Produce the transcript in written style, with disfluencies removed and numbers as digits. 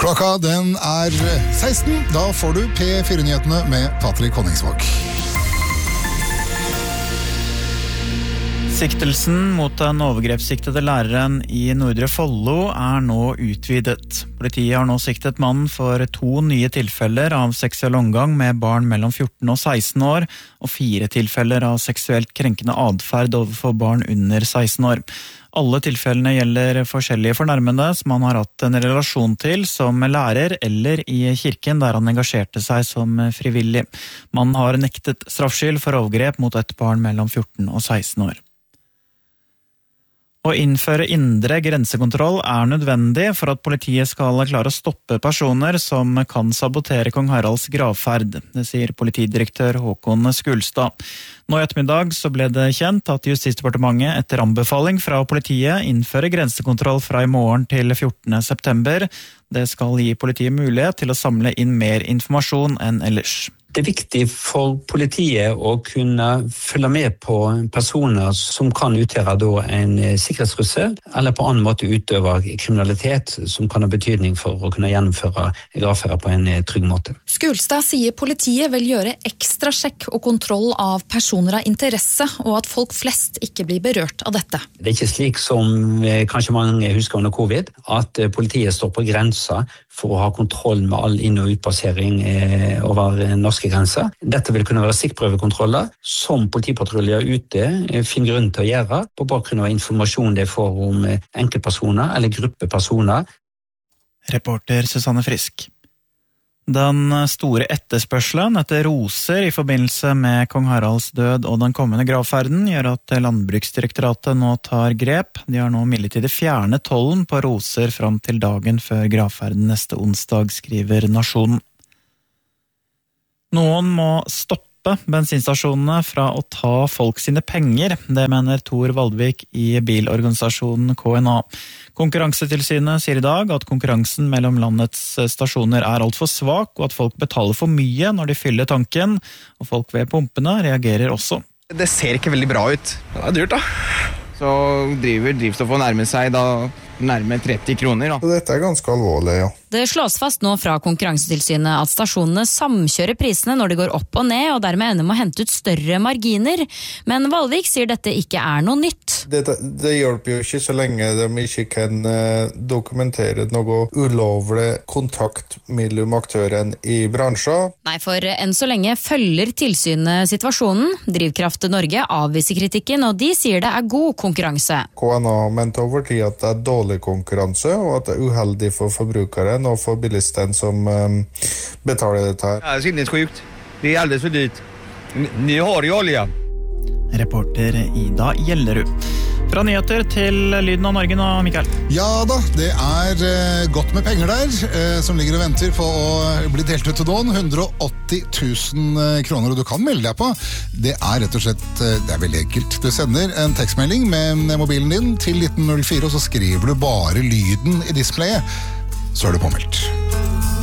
Klokka den 16. Da får du P4-nyhetene med Patrick Honningsvåg. Siktelsen mot den overgrepssiktede læreren i Nordre Follo nå utvidet. Politiet har nå siktet mannen for 2 nye tilfeller av seksuell omgang med barn mellom 14 og 16 år, og 4 tilfeller av seksuelt krenkende adferd overfor barn under 16 år. Alle tilfellene gjelder forskjellige fornærmede som han har hatt en relasjon til som lærer eller i kirken der han engasjerte seg som frivillig. Mannen har nektet straffskyld for overgrep mot et barn mellom 14 og 16 år. Å innføre indre grensekontroll nødvendig for at politiet skal klare å stoppe personer som kan sabotere kong Haralds gravferd, det sier politidirektør Håkon Skulstad. Nå i ettermiddag så ble det kjent at Justisdepartementet etter anbefaling fra politiet innfører grensekontroll fra i morgen til 14. september. Det skal gi politiet mulighet til å samle inn mer informasjon enn ellers. Det viktig for politiet å kunne følge med på personer som kan utgjøre en sikkerhetstrussel, eller på annen måte utøve kriminalitet som kan ha betydning for å kunne gjennomføre gravferder på en trygg måte. Skulstad sier politiet vil gjøre ekstra sjekk og kontroll av personer av interesse, og at folk flest ikke blir berørt av dette. Det ikke slik som kanskje mange husker under covid, at politiet står på grensa for å ha kontroll med all inn- og utpassering over norske grenser. Dette vil kunne være stikkprøvekontroller som politipatruljer ute finner grunn til å gjøre på bakgrunn av informasjon de får om enkeltpersoner eller gruppepersoner. Reporter Susanne Frisk. Den store etterspørselen etter roser i forbindelse med kong Haralds død og den kommende gravferden gjør at Landbruksdirektoratet nå tar grep. De har nå midlertidig fjernet tollen på roser fram til dagen før gravferden neste onsdag, skriver Nasjonen. Noen må stoppe bensinstasjonene fra å ta folk sine penger, det mener Tor Valdvik i bilorganisasjonen KNA. Konkurransetilsynet sier i dag at konkurransen mellom landets stasjoner alt for svak, og at folk betaler for mye når de fyller tanken, og folk ved pumpene reagerer også. Det ser ikke veldig bra ut. Det dyrt da. Så driver drivstoffet nærme seg nærme 30 kroner. Da. Dette ganske alvorlig, ja. Det slås fast nå fra Konkurransetilsynet at stasjonene samkjører prisene når de går opp og ned, og dermed ender med å hente ut større marginer. Men Valvik sier dette ikke noe nytt. Det hjelper jo ikke så lenge de ikke kan dokumentere noe ulovlig kontakt mellom aktøren i bransjen. Nei, for enn så lenge følger tilsynet situasjonen. Drivkraft Norge avviser kritikken, og de sier det god konkurranse. KNA mente over tid at det dårlig konkurranse, og at det uheldig for forbrukeren og for bilisten som betaler dette her. Det sinnessjukt. Det alldeles for dyrt. Ni har jo olje. Reporter Ida Gjellerud. Fra nyheter til Lyden av Norge nå, Mikael. Ja da, det godt med penger der, som ligger og venter på å bli delt ut til noen. 180 000 kroner, og du kan melde deg på. Det rett og slett, det veldig enkelt. Du sender en tekstmelding med mobilen din til 1904, og så skriver du bare lyden i displayet. Så det påmeldt.